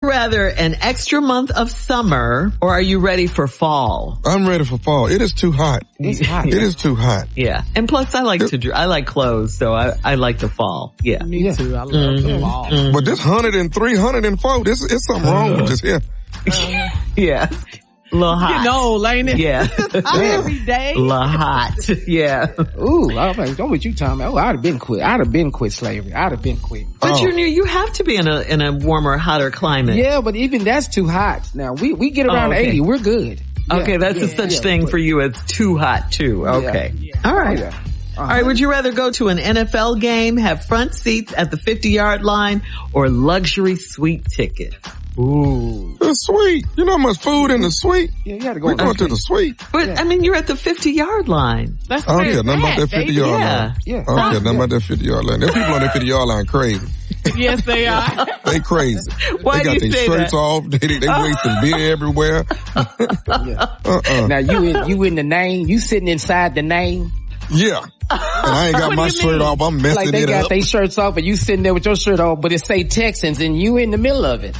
rather an extra month of summer, or are you ready for fall? I'm ready for fall. It is too hot. It's hot. It is too hot. Yeah. And plus I like clothes, so I like the fall. Yeah. Me too. I love the fall. But this 103, 104, it's something wrong with this here. Yeah. A little hot. Getting old, ain't it? Yeah. Every day. A little hot. Yeah. Ooh, I'm like, what you talking about? Oh, I'd have been quit slavery. I'd have been quit. But you have to be in a warmer, hotter climate. Yeah, but even that's too hot. Now we get around 80, we're good. Okay, that's a such thing for you as too hot too. Okay. Yeah. All right. All right, would you rather go to an NFL game, have front seats at the 50-yard line, or luxury suite ticket? Ooh. The suite. You know how much food in the suite? Yeah, you gotta go. We're going to the suite. But, I mean, you're at the 50-yard line. I don't care nothing about that 50-yard line. Yeah. I don't care nothing about that 50-yard line. There people on that 50-yard line crazy. Yes, they are. They crazy. Why they got their shirts off. They wasting beer everywhere. Now you in the name. You sitting inside the name. Yeah. And I ain't got my shirt off. I'm messing like they it got up. their shirts off and you sitting there with your shirt off, but it say Texans and you in the middle of it.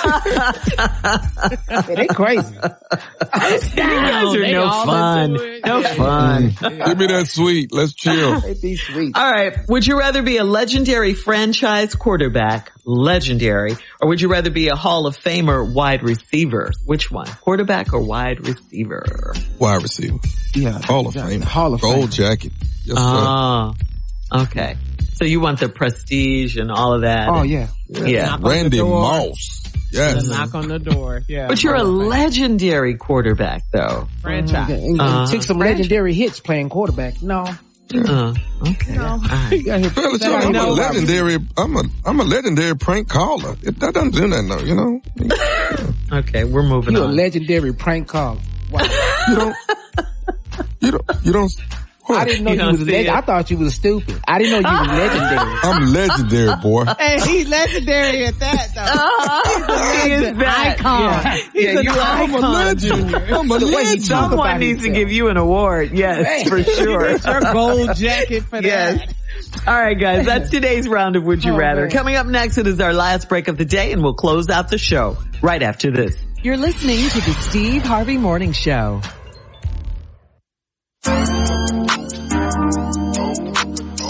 Yeah, they crazy. You guys are no fun. No fun. Give me that sweet. Let's chill. They be sweet. All right. Would you rather be a legendary franchise quarterback, legendary, or would you rather be a Hall of Famer wide receiver? Which one? Quarterback or wide receiver? Wide receiver. Yeah. Hall of Fame. Hall of Gold Fame. jacket. Yes, Oh, okay. So you want the prestige and all of that. Oh, yeah. Yeah. Randy Moss. Yes. Knock on the door. Yeah. But you're a legendary quarterback though. Franchise. And took some legendary hits playing quarterback. No. Okay. No. All right. Fellas, I'm a legendary prank caller. That doesn't do nothing though, you know? Okay, we're moving You're on. a legendary prank caller. Wow. You don't, I didn't know you was legendary. I thought you was stupid. I didn't know you was legendary. I'm legendary, boy. Hey, he's legendary at that though. He is that. Icon. He's an I'm a icon. legend. I'm a legend. Someone needs to give you an award. Yes, for sure. It's your gold jacket for that. Yes. All right, guys. That's today's round of Would You Rather. Man. Coming up next, it is our last break of the day, and we'll close out the show right after this. You're listening to the Steve Harvey Morning Show.